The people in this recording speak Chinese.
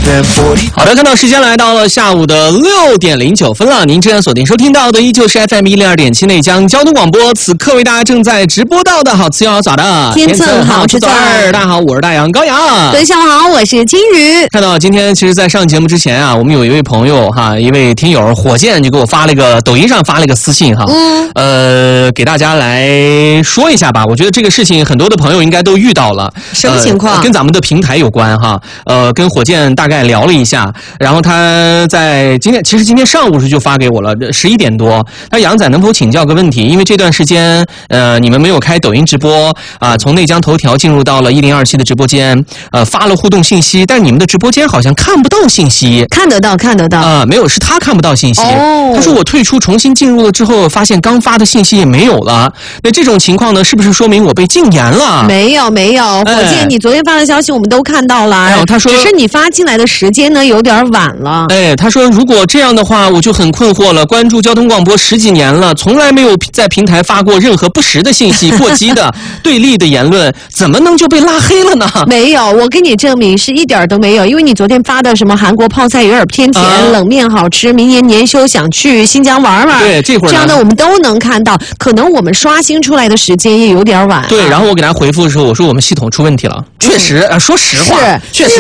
好的，看到时间来到了下午的6点09分了，您正在锁定收听到的依旧是 FM 102.7内江交通广播，此刻为大家正在直播到的好吃又好耍的天蹭好吃大家好，我是大杨高阳。 各位下午好，我是金鱼。 看到今天其实在上节目之前啊，我们有一位朋友哈，一位听友火箭就给我发了一个抖音上发了一个私信哈，给大家来说一下吧。我觉得这个事情很多的朋友应该都遇到了， 什么情况？ 跟咱们的平台有关哈。跟火箭大概聊了一下，然后他在今天上午就发给我了，11点多。他杨仔能否请教个问题？因为这段时间你们没有开抖音直播啊，从内江头条进入到了1027的直播间，发了互动信息，但你们的直播间好像看不到信息。 看得到啊， 没有，是他看不到信息。他说我退出重新进入了之后，发现刚发的信息也没有了。那这种情况呢，是不是说明我被禁言了？ 没有，火箭，你昨天发的消息我们都看到了。 然后他说， 只是你发进来的时间呢有点晚了。 他说如果这样的话，我就很困惑了。关注交通广播10几年了，从来没有在平台发过任何不实的信息、过激的、对立的言论，怎么能就被拉黑了呢？ 没有，我给你证明是一点都没有，因为你昨天发的什么韩国泡菜有点偏甜，冷面好吃，明年年休想去新疆玩玩。 对，这会儿这样的我们都能看到，可能我们刷新出来的时间也有点晚。 对，然后我给他回复的时候，我说我们系统出问题了，确实，说实话，确实